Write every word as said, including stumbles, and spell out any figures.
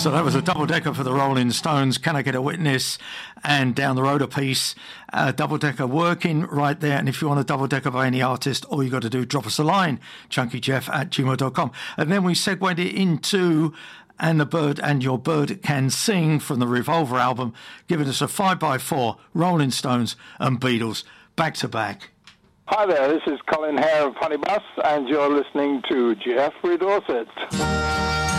So that was a double-decker for the Rolling Stones, Can I Get a Witness, and Down the Road a Piece. Uh, double-decker working right there. And if you want a double-decker by any artist, all you got to do, drop us a line, chunkyjeff at gmail dot com. And then we segued it into And the Bird and Your Bird Can Sing from the Revolver album, giving us a five by four, Rolling Stones and Beatles, back-to-back. Hi there, this is Colin Hare of Honey Bus, and you're listening to Jeffrey Dorset.